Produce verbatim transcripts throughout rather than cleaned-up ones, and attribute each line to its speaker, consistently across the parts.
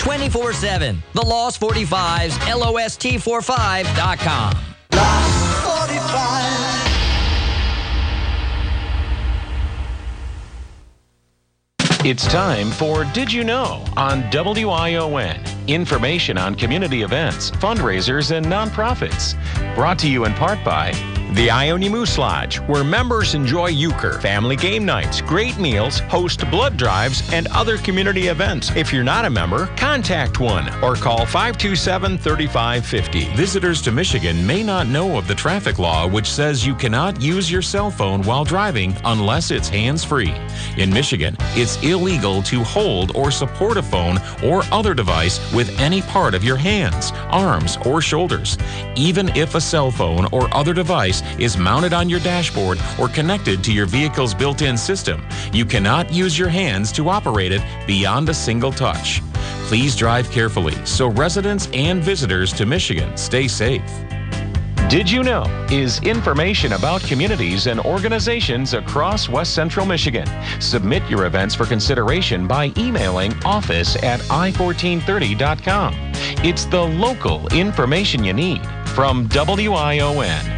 Speaker 1: twenty-four seven. The Lost forty-fives, L O S T forty-five dot com.
Speaker 2: Lost forty-five.
Speaker 3: It's time for Did You Know on W I O N. Information on community events, fundraisers, and nonprofits. Brought to you in part by the Ionia Moose Lodge, where members enjoy euchre, family game nights, great meals, host blood drives, and other community events. If you're not a member, contact one or call five two seven, three five five zero.
Speaker 4: Visitors to Michigan may not know of the traffic law, which says you cannot use your cell phone while driving unless it's hands-free. In Michigan, it's illegal to hold or support a phone or other device with any part of your hands, arms, or shoulders, even if a cell phone or other device is mounted on your dashboard or connected to your vehicle's built-in system. You cannot use your hands to operate it beyond a single touch. Please drive carefully so residents and visitors to Michigan stay safe.
Speaker 3: Did You Know is information about communities and organizations across West Central Michigan. Submit your events for consideration by emailing office at i fourteen thirty dot com. It's the local information you need from W I O N.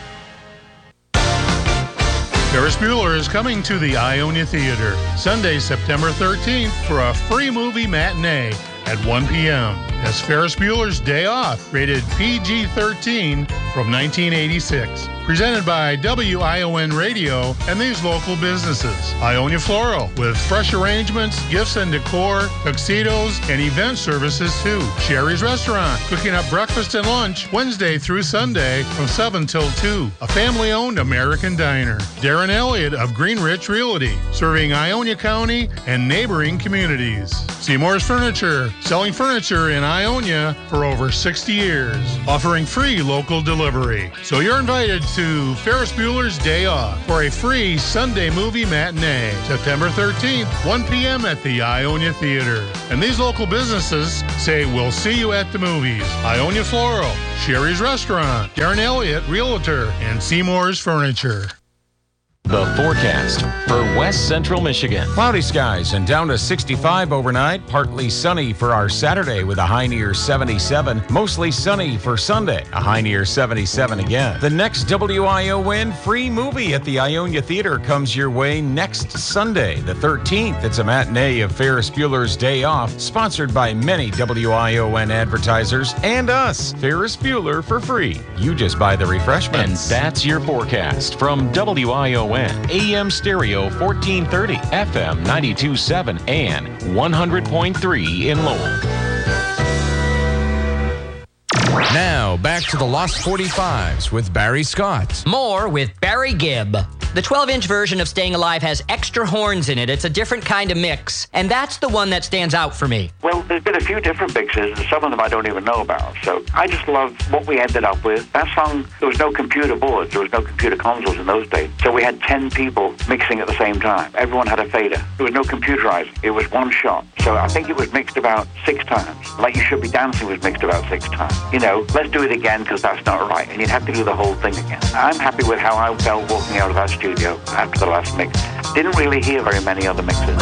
Speaker 5: Ferris Bueller is coming to the Ionia Theater Sunday, September thirteenth for a free movie matinee at one p.m. That's Ferris Bueller's Day Off, rated P G thirteen from nineteen eighty-six. Presented by W I O N Radio and these local businesses. Ionia Floral, with fresh arrangements, gifts and decor, tuxedos, and event services too. Sherry's Restaurant, cooking up breakfast and lunch Wednesday through Sunday from seven till two. A family-owned American diner. Darren Elliott of Greenrich Realty, serving Ionia County and neighboring communities. Seymour's Furniture, selling furniture in Ionia for over sixty years, offering free local delivery. So you're invited to Ferris Bueller's Day Off for a free Sunday movie matinee, September thirteenth, one p.m. at the Ionia Theater. And these local businesses say we'll see you at the movies. Ionia Floral, Sherry's Restaurant, Darren Elliott Realtor, and Seymour's Furniture.
Speaker 3: The forecast for West Central Michigan.
Speaker 4: Cloudy skies and down to sixty-five overnight. Partly sunny for our Saturday with a high near seventy-seven. Mostly sunny for Sunday, a high near seventy-seven again. The next W I O N free movie at the Ionia Theater comes your way next Sunday, the thirteenth. It's a matinee of Ferris Bueller's Day Off, sponsored by many W I O N advertisers and us. Ferris Bueller for free. You just buy the refreshments.
Speaker 3: And that's your forecast from W I O N. A M Stereo fourteen thirty, F M ninety-two point seven, and one hundred point three in Lowell.
Speaker 6: Now, back to the Lost forty-fives with Barry Scott.
Speaker 1: More with Barry Gibb. The twelve-inch version of Staying Alive has extra horns in it. It's a different kind of mix, and that's the one that stands out for me.
Speaker 7: Well, there's been a few different mixes, and some of them I don't even know about. So I just love what we ended up with. That song, there was no computer boards, there was no computer consoles in those days. So we had ten people mixing at the same time. Everyone had a fader. There was no computerizing. It was one shot. So I think it was mixed about six times. Like You Should Be Dancing was mixed about six times. You know, let's do it again because that's not right. And you'd have to do the whole thing again. I'm happy with how I felt walking out of that studio after the last mix. Didn't really hear very many other mixes.